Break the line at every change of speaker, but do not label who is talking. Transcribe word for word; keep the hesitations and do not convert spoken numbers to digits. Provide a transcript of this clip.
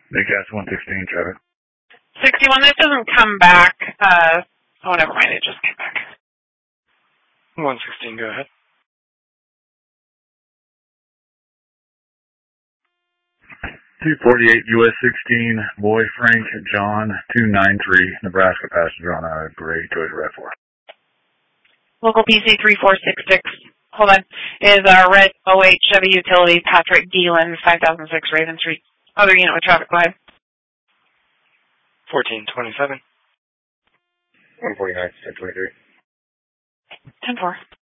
Big Gas one sixteen, traffic.
sixty-one, that doesn't come back. Uh, oh, never mind, it just came back.
one sixteen, go ahead.
two forty-eight U S sixteen, boy Frank John two ninety-three, Nebraska passenger on a gray Toyota RAV four.
Local P C three four six six, hold on, is a red oh eight Chevy Utility Patrick Deelan, five thousand six Raven Street. Other unit with traffic, go ahead.
fourteen twenty-seven.
one forty-nine, ten twenty-three.
ten four.